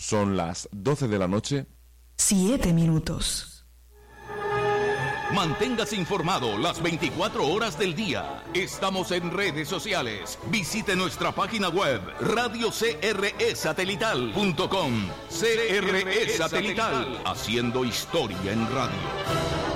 Son las 12 de la noche. 7 minutos. Manténgase informado las 24 horas del día. Estamos en redes sociales. Visite nuestra página web radiocresatelital.com. CRE Satelital, haciendo historia en radio.